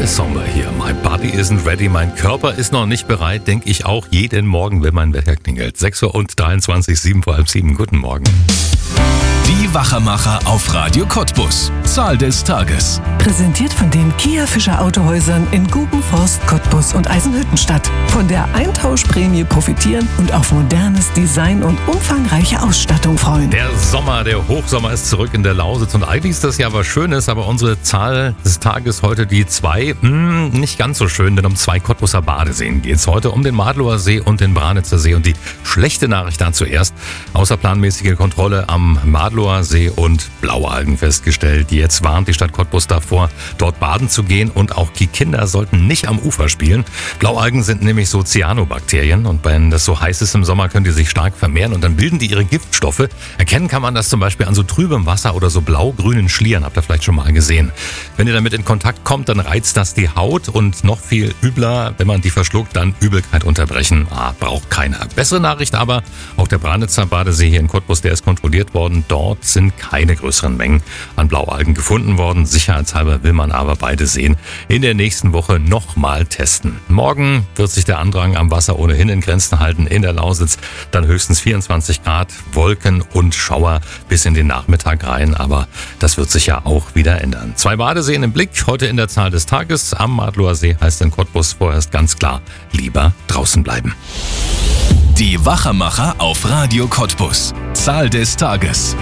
ist Sommer hier. My body isn't ready, mein Körper ist noch nicht bereit, denke ich auch jeden Morgen, wenn mein Wecker klingelt. 6:23 Uhr, 7 vor halb 7. Guten Morgen. Die Wachermacher auf Radio Cottbus. Zahl des Tages. Präsentiert von den Kia Fischer Autohäusern in Gubenforst, Cottbus und Eisenhüttenstadt. Von der Eintauschprämie profitieren und auf modernes Design und umfangreiche Ausstattung freuen. Der Sommer, der Hochsommer ist zurück in der Lausitz und eigentlich ist das ja was Schönes, aber unsere Zahl des Tages heute die 2, nicht ganz so schön, denn um 2 Cottbuser Badeseen geht es heute, um den Madlower See und den Branitzer See. Und die schlechte Nachricht da zuerst: außerplanmäßige Kontrolle am Madlower See und Blaualgen festgestellt. Jetzt warnt die Stadt Cottbus davor, dort baden zu gehen, und auch die Kinder sollten nicht am Ufer spielen. Blaualgen sind nämlich so Cyanobakterien und wenn das so heiß ist im Sommer, können die sich stark vermehren und dann bilden die ihre Giftstoffe. Erkennen kann man das zum Beispiel an so trübem Wasser oder so blau-grünen Schlieren, habt ihr vielleicht schon mal gesehen. Wenn ihr damit in Kontakt kommt, dann reizt das die Haut und noch viel übler, wenn man die verschluckt, dann Übelkeit unterbrechen. Braucht keiner. Bessere Nachricht aber, auch der Branitzer Badesee hier in Cottbus, der ist kontrolliert worden. Dort sind keine größeren Mengen an Blaualgen gefunden worden. Sicherheitshalber will man aber beide Seen in der nächsten Woche nochmal testen. Morgen wird sich der Andrang am Wasser ohnehin in Grenzen halten in der Lausitz. Dann höchstens 24 Grad, Wolken und Schauer bis in den Nachmittag rein. Aber das wird sich ja auch wieder ändern. 2 Badeseen im Blick, heute in der Zahl des Tages. Am Madlower See heißt in Cottbus vorerst ganz klar, lieber draußen bleiben. Die Wachermacher auf Radio Cottbus. Zahl des Tages.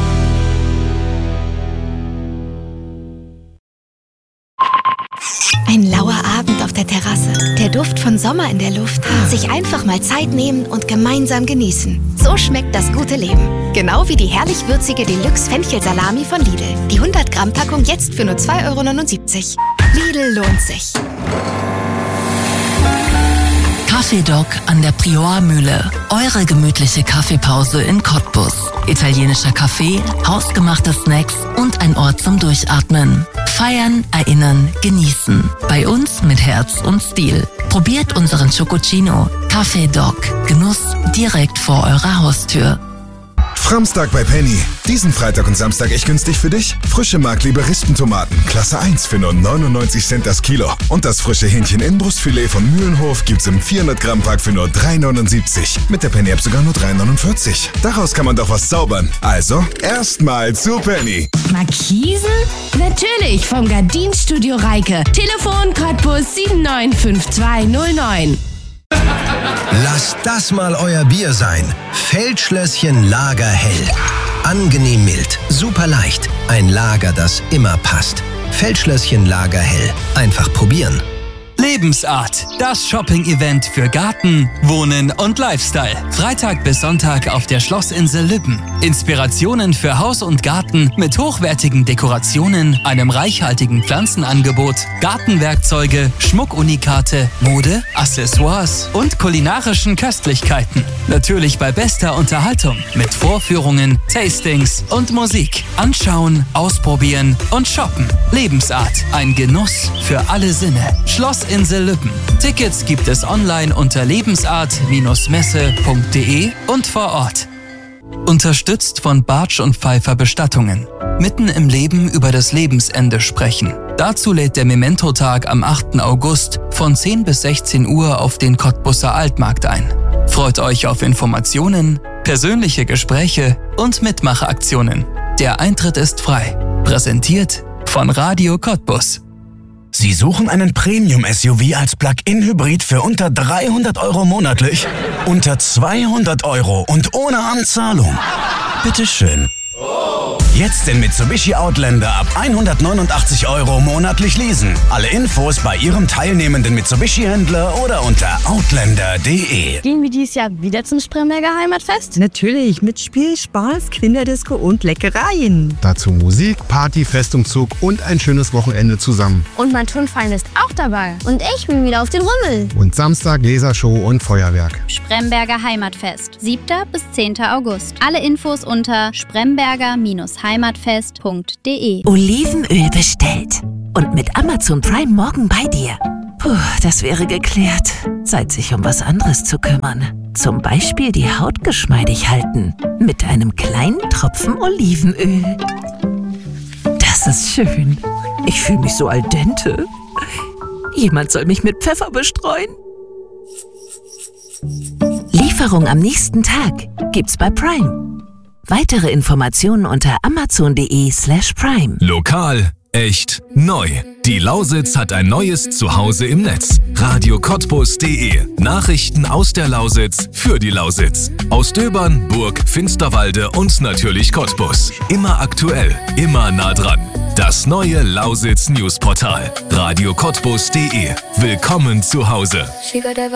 Ein lauer Abend auf der Terrasse, der Duft von Sommer in der Luft, sich einfach mal Zeit nehmen und gemeinsam genießen. So schmeckt das gute Leben. Genau wie die herrlich würzige Deluxe-Fenchel-Salami von Lidl. Die 100-Gramm-Packung jetzt für nur 2,79 €. Lidl lohnt sich. Kaffeedoc an der Priormühle. Eure gemütliche Kaffeepause in Cottbus. Italienischer Kaffee, hausgemachte Snacks und ein Ort zum Durchatmen. Feiern, erinnern, genießen. Bei uns mit Herz und Stil. Probiert unseren Chococino. Kaffeedoc. Genuss direkt vor eurer Haustür. Framstag bei Penny. Diesen Freitag und Samstag echt günstig für dich. Frische Markliebe Rispentomaten, Klasse 1 für nur 99 Cent das Kilo. Und das frische Hähnchen-Innenbrustfilet von Mühlenhof gibt's im 400-Gramm-Pack für nur 3,79. Mit der Penny-App sogar nur 3,49. Daraus kann man doch was zaubern. Also, erstmal zu Penny. Markisen? Natürlich, vom Gardinstudio Reike. Telefon Cottbus 795209. Lasst das mal euer Bier sein. Feldschlösschen Lager Hell. Angenehm mild, super leicht. Ein Lager, das immer passt. Feldschlösschen Lager Hell. Einfach probieren. Lebensart, das Shopping-Event für Garten, Wohnen und Lifestyle. Freitag bis Sonntag auf der Schlossinsel Lübben. Inspirationen für Haus und Garten mit hochwertigen Dekorationen, einem reichhaltigen Pflanzenangebot, Gartenwerkzeuge, Schmuckunikate, Mode, Accessoires und kulinarischen Köstlichkeiten. Natürlich bei bester Unterhaltung mit Vorführungen, Tastings und Musik. Anschauen, ausprobieren und shoppen. Lebensart, ein Genuss für alle Sinne. Schlossinsel Lübben. Tickets gibt es online unter lebensart-messe.de und vor Ort. Unterstützt von Bartsch und Pfeiffer Bestattungen. Mitten im Leben über das Lebensende sprechen. Dazu lädt der Memento-Tag am 8. August von 10 bis 16 Uhr auf den Cottbuser Altmarkt ein. Freut euch auf Informationen, persönliche Gespräche und Mitmachaktionen. Der Eintritt ist frei. Präsentiert von Radio Cottbus. Sie suchen einen Premium-SUV als Plug-in-Hybrid für unter 300 € monatlich? Unter 200 € und ohne Anzahlung? Bitteschön. Jetzt den Mitsubishi Outlander ab 189 € monatlich leasen. Alle Infos bei Ihrem teilnehmenden Mitsubishi-Händler oder unter outlander.de. Gehen wir dieses Jahr wieder zum Spremberger Heimatfest? Natürlich, mit Spiel, Spaß, Kinderdisco und Leckereien. Dazu Musik, Party, Festumzug und ein schönes Wochenende zusammen. Und mein Turnverein ist auch dabei. Und ich bin wieder auf den Rummel. Und Samstag Lasershow und Feuerwerk. Spremberger Heimatfest, 7. bis 10. August. Alle Infos unter spremberger-heimatfest.de. Olivenöl bestellt. Und mit Amazon Prime morgen bei dir. Puh, das wäre geklärt. Zeit, sich um was anderes zu kümmern. Zum Beispiel die Haut geschmeidig halten. Mit einem kleinen Tropfen Olivenöl. Das ist schön. Ich fühle mich so al dente. Jemand soll mich mit Pfeffer bestreuen. Lieferung am nächsten Tag gibt's bei Prime. Weitere Informationen unter amazon.de/prime. Lokal, echt, neu. Die Lausitz hat ein neues Zuhause im Netz. radiocottbus.de. Nachrichten aus der Lausitz für die Lausitz. Aus Döbern, Burg, Finsterwalde und natürlich Cottbus. Immer aktuell, immer nah dran. Das neue Lausitz Newsportal. radiocottbus.de. Willkommen zu Hause.